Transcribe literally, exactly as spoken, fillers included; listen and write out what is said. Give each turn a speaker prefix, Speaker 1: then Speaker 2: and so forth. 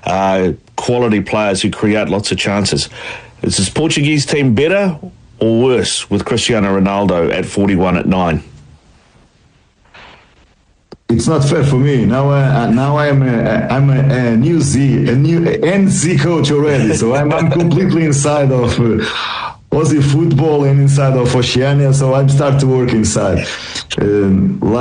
Speaker 1: uh, quality players who create lots of chances. Is this Portuguese team better or worse with Cristiano Ronaldo at forty-one at nine?
Speaker 2: It's not fair for me. Now, uh, now I'm a, I'm a, a new Z, a new N Z coach already. So I'm, I'm completely inside of uh, Aussie football and inside of Oceania. So I'm start to work inside. Um,